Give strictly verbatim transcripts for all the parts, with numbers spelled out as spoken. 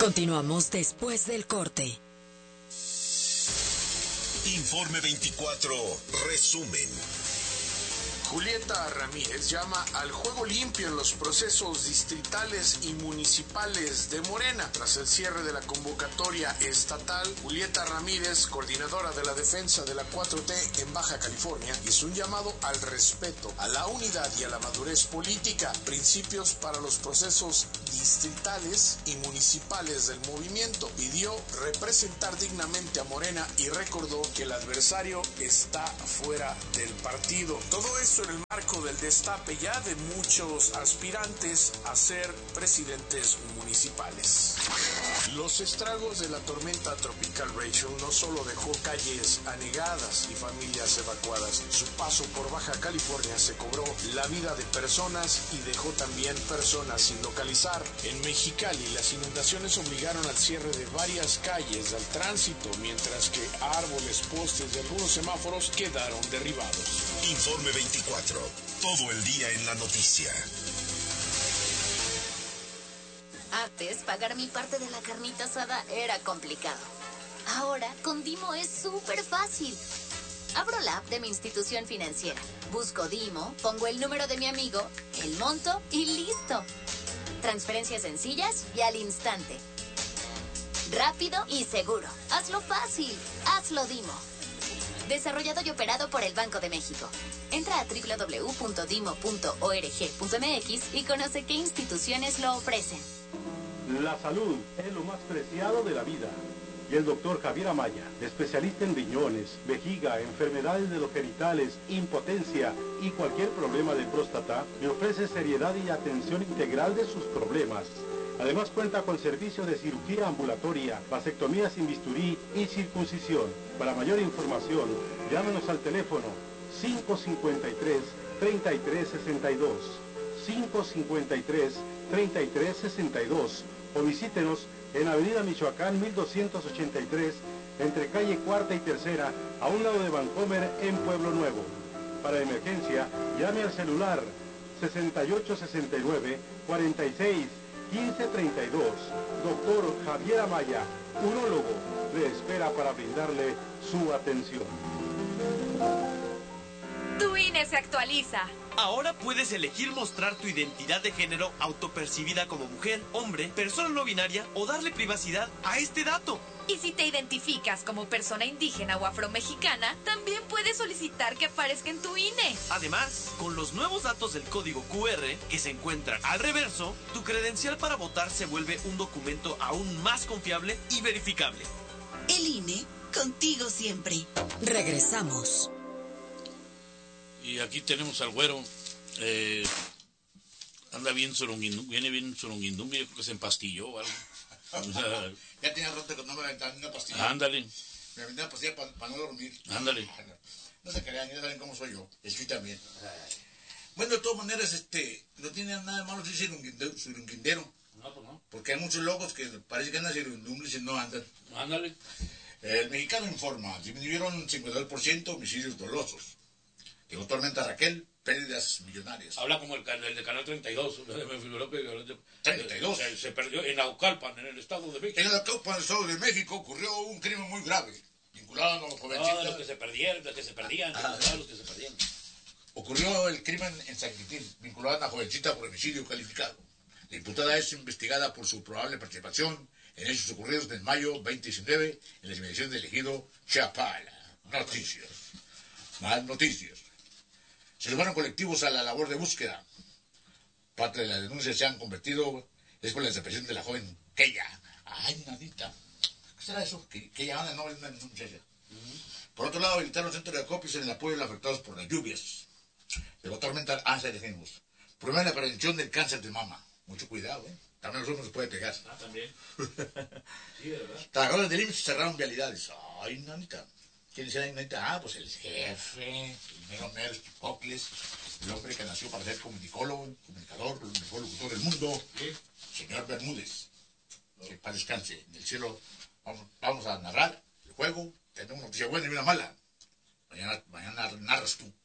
Continuamos después del corte. Informe veinticuatro, resumen. Julieta Ramírez llama al juego limpio en los procesos distritales y municipales de Morena. Tras el cierre de la convocatoria estatal, Julieta Ramírez, coordinadora de la defensa de la cuatro T en Baja California, hizo un llamado al respeto, a la unidad y a la madurez política, principios para los procesos distritales y municipales del movimiento. Pidió representar dignamente a Morena y recordó que el adversario está fuera del partido. Todo eso en el marco del destape ya de muchos aspirantes a ser presidentes municipales. Los estragos de la tormenta tropical Rachel no solo dejó calles anegadas y familias evacuadas, su paso por Baja California se cobró la vida de personas y dejó también personas sin localizar. En Mexicali, las inundaciones obligaron al cierre de varias calles al tránsito, mientras que árboles, postes de algunos semáforos quedaron derribados. Informe veinticuatro, todo el día en la noticia. Antes, pagar mi parte de la carnita asada era complicado. Ahora, con Dimo es súper fácil. Abro la app de mi institución financiera, busco Dimo, pongo el número de mi amigo, el monto y listo. Transferencias sencillas y al instante. Rápido y seguro. Hazlo fácil. Hazlo Dimo. Desarrollado y operado por el Banco de México. Entra a doble u doble u doble u punto dimo punto org punto m x y conoce qué instituciones lo ofrecen. La salud es lo más preciado de la vida. Y el doctor Javier Amaya, especialista en riñones, vejiga, enfermedades de los genitales, impotencia y cualquier problema de próstata, le ofrece seriedad y atención integral de sus problemas. Además cuenta con servicio de cirugía ambulatoria, vasectomía sin bisturí y circuncisión. Para mayor información, llámenos al teléfono cinco cinco tres, treinta y tres sesenta y dos, cinco cinco tres, treinta y tres sesenta y dos o visítenos en Avenida Michoacán mil doscientos ochenta y tres, entre calle Cuarta y Tercera, a un lado de Vancomer en Pueblo Nuevo. Para emergencia, llame al celular sesenta y ocho sesenta y nueve, cuarenta y seis, quince treinta y dos. Doctor Javier Amaya, urólogo, le espera para brindarle su atención. Tu I N E se actualiza. Ahora puedes elegir mostrar tu identidad de género autopercibida como mujer, hombre, persona no binaria o darle privacidad a este dato. Y si te identificas como persona indígena o afromexicana, también puedes solicitar que aparezca en tu I N E. Además, con los nuevos datos del código Q R que se encuentran al reverso, tu credencial para votar se vuelve un documento aún más confiable y verificable. El I N E, contigo siempre. Regresamos. Y aquí tenemos al güero, eh, anda bien surunguindum, viene bien surunguindum, yo creo que se empastilló o algo. O sea, ya tenía rato que no me aventaban una pastilla. Ándale. Me aventé una pastilla para pa no dormir. Ándale. No se crean, ya saben cómo soy yo. Estoy también. Bueno, de todas maneras, este, no tiene nada de malo si es surunguindero. No, pues no. Porque hay muchos locos que parece que andan surunguindum y no andan. Ándale. El Mexicano informa, disminuyeron cincuenta y dos por ciento homicidios dolosos. Llegó tormenta Raquel, pérdidas millonarias. Habla como el, el de Canal treinta y dos. Me figuró que treinta y dos. Se, se perdió en Naucalpan, en el Estado de México. En Naucalpan, en el Estado de México, ocurrió un crimen muy grave, vinculado a los jovencitos. No, de los que se perdieron, de los que se perdían, ah, de los que se perdían. Ocurrió el crimen en San Quintín, vinculado a una jovencita por homicidio calificado. La imputada es investigada por su probable participación en hechos ocurridos en mayo veinte diecinueve en las inmediaciones del ejido Chapala. Noticias. Más noticias. Se sumaron colectivos a la labor de búsqueda. Parte de las denuncias se han convertido es por la desaparición de la joven Keya. Ay, nadita. ¿Qué será eso? Que Keya anda, no es una denuncia. Uh-huh. Por otro lado, habilitaron centros de acopios en el apoyo de los afectados por las lluvias. Llegó tormenta Asa de Genus. Promueve la prevención del cáncer de mama. Mucho cuidado, ¿eh? También los hombres se puede pegar. Ah, también. Sí, de verdad. Trabajadores del I M S S cerraron vialidades. Ay, nanita. ¿Quién será nanita? Ah, pues el jefe, el mero mero Pocles, el hombre que nació para ser comunicólogo, comunicador, el mejor locutor del mundo, ¿sí? Señor Bermúdez. No. Que para descanse. En el cielo vamos, vamos a narrar el juego. Tenemos una noticia buena y una mala. Mañana, mañana narras tú.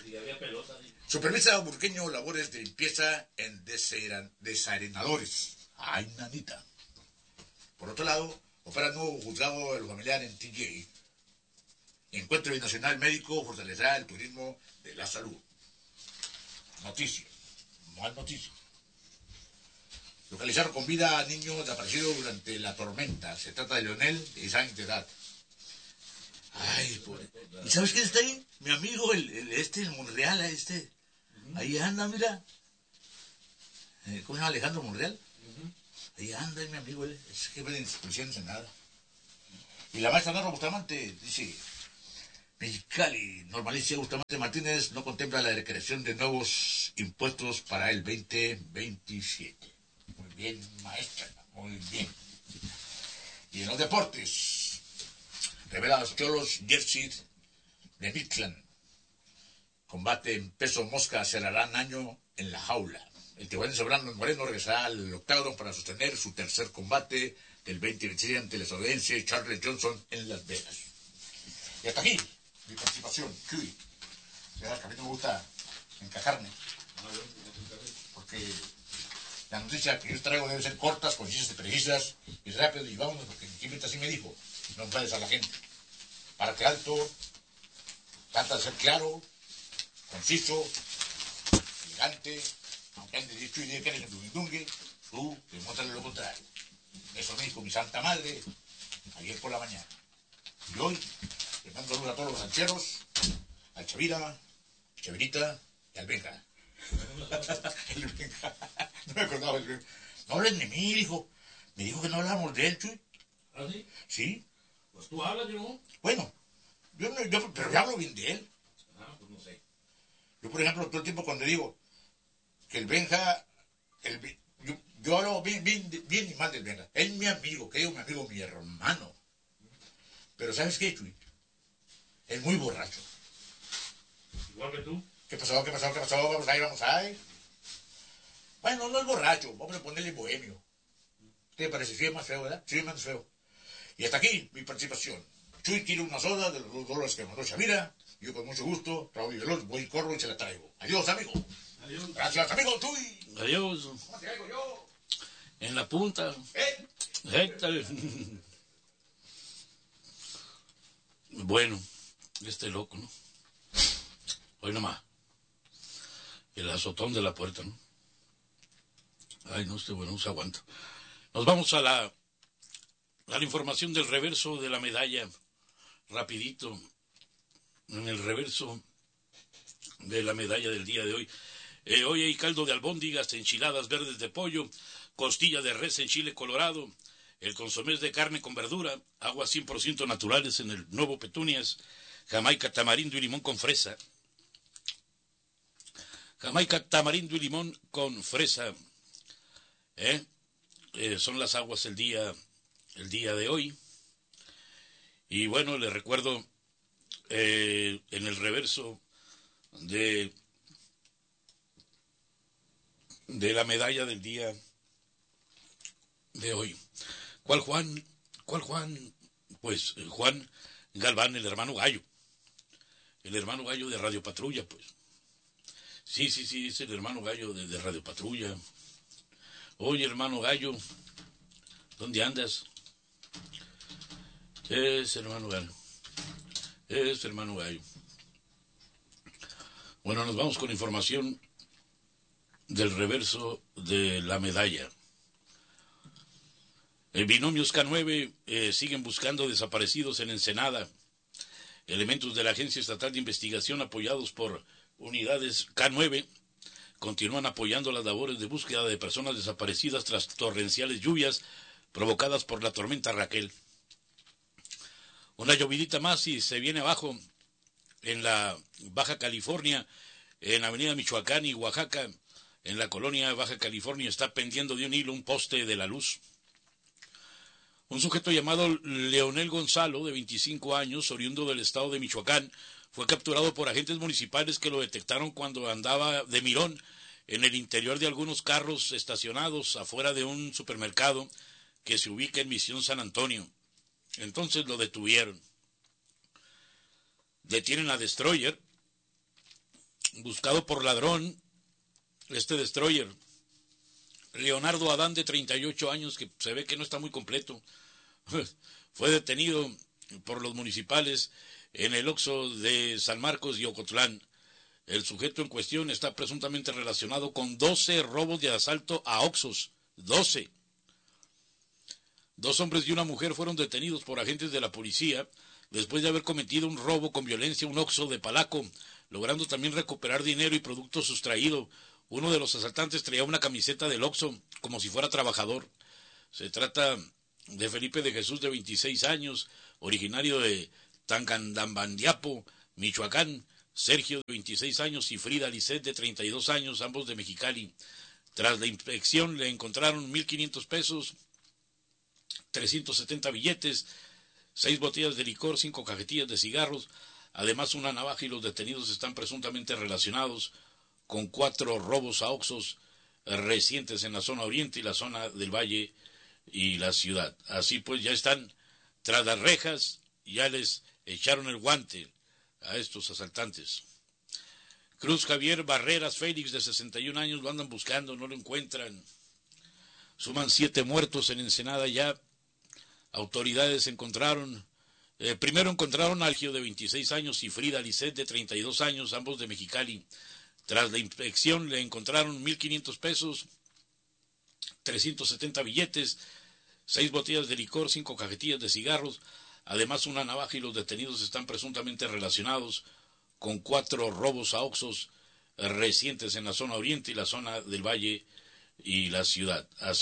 Supervisa burqueño labores de limpieza en desarenadores. Ay, nanita. Por otro lado, opera el nuevo juzgado de lo familiar en T J. Encuentro Binacional Médico fortalecerá el turismo de la salud. Noticia. Mal noticia. Localizaron con vida a niño desaparecido durante la tormenta. Se trata de Leonel, de diez años de edad. Ay, pobre. ¿Y sabes quién está ahí? Mi amigo, el, el este, el Monreal, este. Uh-huh. Ahí anda, mira. Eh, ¿Cómo se llama? Alejandro Monreal. Uh-huh. Ahí anda, mi amigo, él es jefe de institución en Senada. Y la maestra Norma Bustamante dice: Mexicali, normalicia Bustamante Martínez no contempla la decreación de nuevos impuestos para el veinte veintisiete. Muy bien, maestra, muy bien. Y en los deportes, revela a los Cholos Jersey de Midland. Combate en peso mosca cerrarán año en la jaula. El tijuanense Brandon Moreno regresará al octágono para sostener su tercer combate del veinte veintisiete ante el estadounidense Charles Johnson en Las Vegas. Y hasta aquí mi participación. Chuy. Ya, que a mí no me gusta encajarme. Porque la noticia que yo traigo debe ser cortas, concisas y precisas y rápido, y vámonos, porque simplemente así me dijo: no enfades a la gente. Párate alto, trata de ser claro, conciso, elegante, aunque antes de Chuy diga que eres en tu mindungue, tú demuéstrale lo contrario. Eso me dijo mi santa madre ayer por la mañana. Y hoy le mando saludos a todos los rancheros, al Chavira, Chavirita y al Benja. El Benja. No me acordaba del Benja. No hablen de mí, dijo. Me dijo que no hablamos de él, Chuy. ¿Ah, sí? Sí. Pues tú hablas, yo no. Bueno, yo, no, yo pero yo hablo bien de él. Ah, pues no sé. Yo, por ejemplo, todo el tiempo cuando digo que el Benja, el, yo, yo hablo bien, bien, bien y mal del Benja. Él es mi amigo, que digo mi amigo, mi hermano. Pero ¿sabes qué, Chuy? Es muy borracho. Igual que tú. ¿Qué pasó? ¿Qué pasó? ¿Qué pasó? Vamos ahí, vamos ahí. Bueno, no es borracho, vamos a ponerle bohemio. ¿Qué te parece? Sí, es más feo, ¿verdad? Sí, es más feo. Y hasta aquí mi participación. Chuy quiere una soda de los dos dólares que mandó Chavira. Yo con mucho gusto, Raúl y Veloz, voy y corro y se la traigo. Adiós, amigo. Adiós. Gracias, amigo Chuy. Adiós. ¿Cómo te traigo yo? En la punta. ¿Eh? Héctor. Bueno, este loco, ¿no? Hoy nomás. El azotón de la puerta, ¿no? Ay, no, este bueno, no se aguanta. Nos vamos a la, a la información del reverso de la medalla. Rapidito. En el reverso de la medalla del día de hoy. Eh, hoy hay caldo de albóndigas, enchiladas verdes de pollo, costilla de res en chile colorado, el consomé de carne con verdura, aguas cien por ciento naturales en el Nuevo Petunias, jamaica, tamarindo y limón con fresa. Jamaica, tamarindo y limón con fresa. ¿Eh? Eh, son las aguas el día, el día de hoy. Y bueno, les recuerdo eh, en el reverso de, de la medalla del día de hoy. ¿Cuál Juan? ¿Cuál Juan? Pues Juan Galván, el hermano Gallo. El hermano Gallo de Radio Patrulla, pues. Sí, sí, sí, es el hermano Gallo de, de Radio Patrulla. Oye, hermano Gallo, ¿dónde andas? Es hermano Gallo. Es hermano Gallo. Bueno, nos vamos con información del reverso de la medalla. El binomios K nueve eh, siguen buscando desaparecidos en Ensenada. Elementos de la Agencia Estatal de Investigación apoyados por unidades K nueve continúan apoyando las labores de búsqueda de personas desaparecidas tras torrenciales lluvias provocadas por la tormenta Raquel. Una llovidita más y se viene abajo en la Baja California, en Avenida Michoacán y Oaxaca. En la colonia Baja California está pendiendo de un hilo un poste de la luz. Un sujeto llamado Leonel Gonzalo, de veinticinco años, oriundo del estado de Michoacán, fue capturado por agentes municipales que lo detectaron cuando andaba de mirón en el interior de algunos carros estacionados afuera de un supermercado que se ubica en Misión San Antonio. Entonces lo detuvieron. Detienen a Destroyer, buscado por ladrón. Este Destroyer Leonardo Adán, de treinta y ocho años, que se ve que no está muy completo, fue detenido por los municipales en el Oxxo de San Marcos y Ocotlán. El sujeto en cuestión está presuntamente relacionado con doce robos de asalto a Oxxos. doce. Dos hombres y una mujer fueron detenidos por agentes de la policía después de haber cometido un robo con violencia a un Oxxo de Palaco, logrando también recuperar dinero y productos sustraídos. Uno de los asaltantes traía una camiseta del Oxxo como si fuera trabajador. Se trata de Felipe de Jesús, de veintiséis años, originario de Tangandambandiapo, Michoacán; Sergio, de veintiséis años, y Frida Lisset, de treinta y dos años, ambos de Mexicali. Tras la inspección le encontraron mil quinientos pesos, trescientos setenta billetes, seis botellas de licor, cinco cajetillas de cigarros, además una navaja, y los detenidos están presuntamente relacionados con cuatro robos a Oxxos recientes en la zona oriente y la zona del Valle y la ciudad. Así pues, ya están tras las rejas, ya les echaron el guante a estos asaltantes. Cruz Javier Barreras Félix, de sesenta y un años, lo andan buscando, no lo encuentran. Suman siete muertos en Ensenada ya. Autoridades encontraron, eh, primero encontraron a Algio, de veintiséis años, y Frida Lisset, de treinta y dos años, ambos de Mexicali. Tras la inspección le encontraron mil quinientos pesos, trescientos setenta billetes, seis botellas de licor, cinco cajetillas de cigarros, además una navaja, y los detenidos están presuntamente relacionados con cuatro robos a Oxxos recientes en la zona oriente y la zona del Valle y la ciudad. Así